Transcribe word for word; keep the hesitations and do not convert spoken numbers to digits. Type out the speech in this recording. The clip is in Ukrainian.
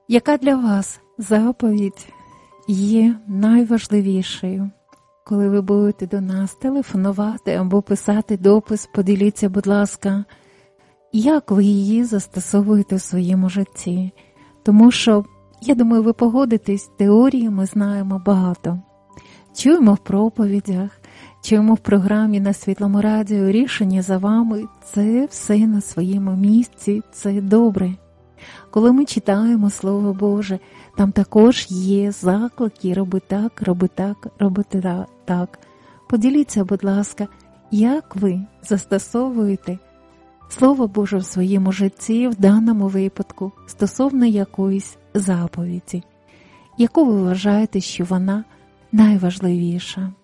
Яка для вас заповідь є найважливішою? Коли ви будете до нас телефонувати або писати допис, поділіться, будь ласка, як ви її застосовуєте в своєму житті. Тому що, я думаю, ви погодитесь, теорії ми знаємо багато. Чуємо в проповідях, чуємо в програмі на Світлому радіо, рішення за вами – це все на своєму місці, це добре. Коли ми читаємо Слово Боже, там також є заклики «роби так, роби так, роби так». Поділіться, будь ласка, як ви застосовуєте Слово Боже в своєму житті в даному випадку стосовно якоїсь заповіді, яку ви вважаєте, що вона найважливіша.